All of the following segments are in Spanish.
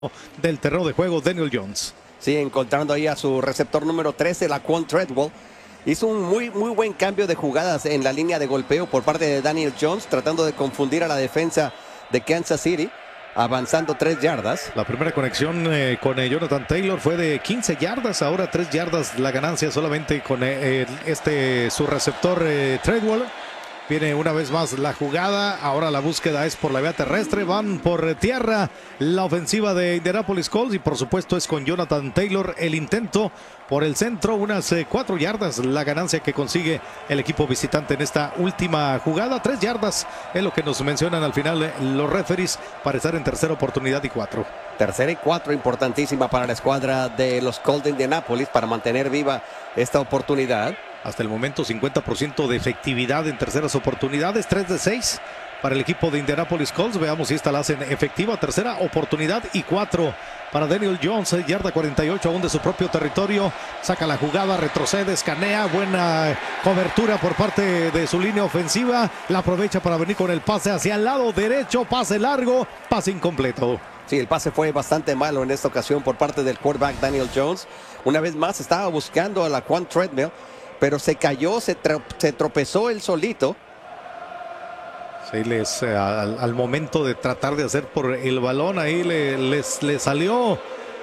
del terreno de juego, Daniel Jones. Sí, encontrando ahí a su receptor número 13, Laquan Treadwell. Hizo un muy buen cambio de jugadas en la línea de golpeo por parte de Daniel Jones, tratando de confundir a la defensa de Kansas City, avanzando 3 yardas. La primera conexión con Jonathan Taylor fue de 15 yardas, ahora 3 yardas la ganancia solamente con su receptor Treadwell. Viene una vez más la jugada, ahora la búsqueda es por la vía terrestre, van por tierra la ofensiva de Indianapolis Colts y por supuesto es con Jonathan Taylor el intento por el centro, unas 4 yardas la ganancia que consigue el equipo visitante en esta última jugada. 3 yardas es lo que nos mencionan al final los referees para estar en tercera oportunidad y 4. Tercera y 4 importantísima para la escuadra de los Colts de Indianapolis para mantener viva esta oportunidad. Hasta el momento 50% de efectividad en terceras oportunidades, 3 de 6 para el equipo de Indianapolis Colts. Veamos si esta la hacen efectiva. Tercera oportunidad y 4 para Daniel Jones, yarda 48 aún de su propio territorio. Saca la jugada, retrocede, escanea, buena cobertura por parte de su línea ofensiva. La aprovecha para venir con el pase hacia el lado derecho, pase largo, pase incompleto. Sí, el pase fue bastante malo en esta ocasión por parte del quarterback Daniel Jones. Una vez más estaba buscando a Laquan Treadwell, pero se cayó, se tropezó él solito. Sí, al momento de tratar de hacer por el balón, ahí le salió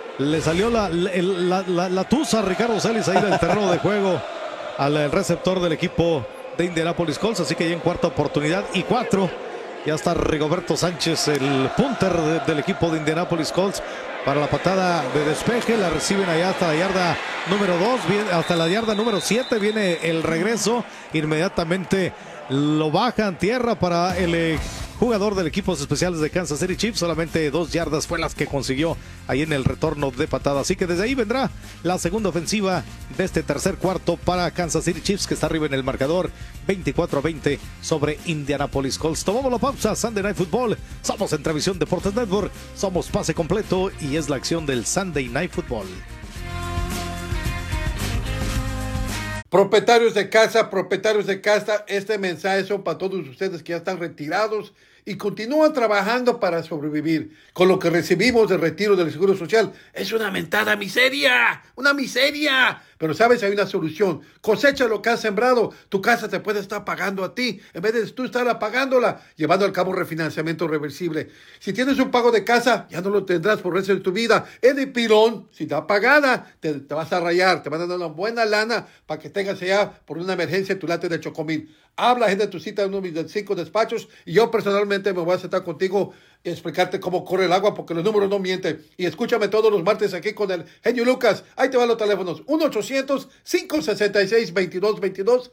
la tusa a Ricardo Celis ahí del terreno de juego al receptor del equipo de Indianapolis Colts. Así que ya en cuarta oportunidad y 4. Ya está Rigoberto Sánchez, el punter del equipo de Indianapolis Colts, para la patada de despeje. La reciben allá hasta la yarda número 2, hasta la yarda número 7 viene el regreso. Inmediatamente lo bajan tierra para el jugador del equipos especiales de Kansas City Chiefs. Solamente 2 yardas fue las que consiguió ahí en el retorno de patada. Así que desde ahí vendrá la segunda ofensiva de este tercer cuarto para Kansas City Chiefs, que está arriba en el marcador 24-20 sobre Indianapolis Colts. Tomamos la pausa. Sunday Night Football. Somos en Televisión Deportes Network. Somos pase completo y es la acción del Sunday Night Football. Propietarios de casa, este mensaje son para todos ustedes que ya están retirados y continúan trabajando para sobrevivir. Con lo que recibimos de retiro del Seguro Social es una mentada miseria, una miseria. Pero sabes, hay una solución. Cosecha lo que has sembrado. Tu casa te puede estar pagando a ti, en vez de tú estar pagándola, llevando al cabo un refinanciamiento reversible. Si tienes un pago de casa, ya no lo tendrás por el resto de tu vida. Es de pilón. Si está pagada, te vas a rayar. Te van a dar una buena lana para que tengas allá por una emergencia tu late de Chocomil. Habla, agenda tu cita en uno de mis 5 despachos y yo personalmente me voy a sentar contigo y explicarte cómo corre el agua, porque los números no mienten. Y escúchame todos los martes aquí con el genio Lucas. Ahí te van los teléfonos: 1-800-566-2222,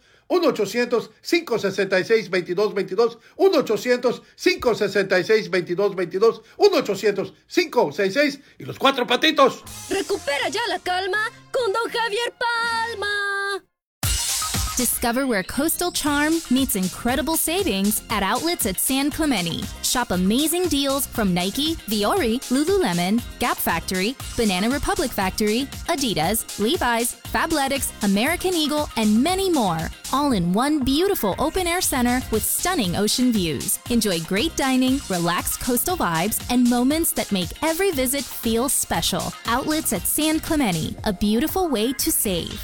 1-800-566-2222, 1-800-566-2222, 1-800-566 y los 4 patitos. Recupera ya la calma con Don Javier Palma. Discover where coastal charm meets incredible savings at outlets at San Clemente. Shop amazing deals from Nike, Viore, Lululemon, Gap Factory, Banana Republic Factory, Adidas, Levi's, Fabletics, American Eagle, and many more. All in one beautiful open-air center with stunning ocean views. Enjoy great dining, relaxed coastal vibes, and moments that make every visit feel special. Outlets at San Clemente, a beautiful way to save.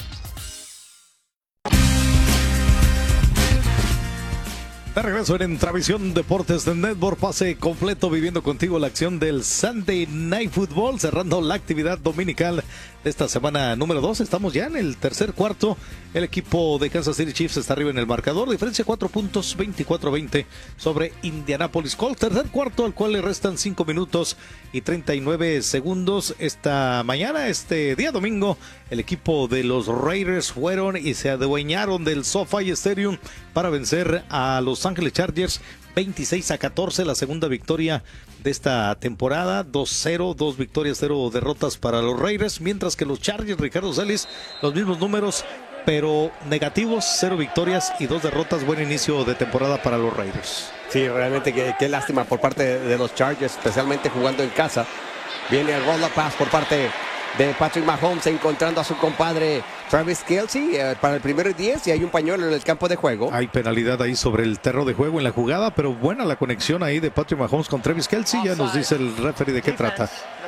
De regreso en Travisión Deportes de Network, pase completo viviendo contigo la acción del Sunday Night Football, cerrando la actividad dominical de esta semana número 2. Estamos ya en el tercer cuarto. El equipo de Kansas City Chiefs está arriba en el marcador, diferencia 4 puntos, 24-20 sobre Indianapolis Colts. Tercer cuarto al cual le restan 5 minutos y 39 segundos. Esta mañana, este día domingo, el equipo de los Raiders fueron y se adueñaron del SoFi Stadium para vencer a los Ángeles Chargers 26-14, la segunda victoria de esta temporada. 2-0, 2 victorias, 0 derrotas para los Raiders, mientras que los Chargers, Ricardo Celis, los mismos números, pero negativos, 0 victorias y 2 derrotas. Buen inicio de temporada para los Raiders. Sí, realmente qué lástima por parte de los Chargers, especialmente jugando en casa. Viene el roll-up pass por parte de Patrick Mahomes, encontrando a su compadre Travis Kelce para el primer 10, y hay un pañuelo en el campo de juego. Hay penalidad ahí sobre el terreno de juego en la jugada, pero buena la conexión ahí de Patrick Mahomes con Travis Kelce. Ya nos dice el referee de qué trata.